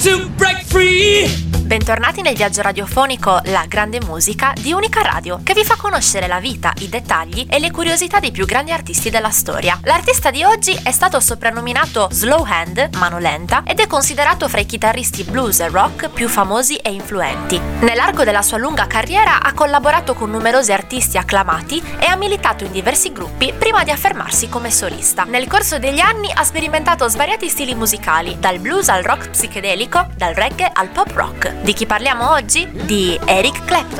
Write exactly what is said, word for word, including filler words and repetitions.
To break free. Bentornati nel viaggio radiofonico La Grande Musica di Unica Radio, che vi fa conoscere la vita, i dettagli e le curiosità dei più grandi artisti della storia. L'artista di oggi è stato soprannominato Slow Hand, mano lenta, ed è considerato fra i chitarristi blues e rock più famosi e influenti. Nell'arco della sua lunga carriera ha collaborato con numerosi artisti acclamati e ha militato in diversi gruppi prima di affermarsi come solista. Nel corso degli anni ha sperimentato svariati stili musicali, dal blues al rock psichedelico, dal reggae al pop rock. Di chi parliamo oggi? Di Eric Clapton.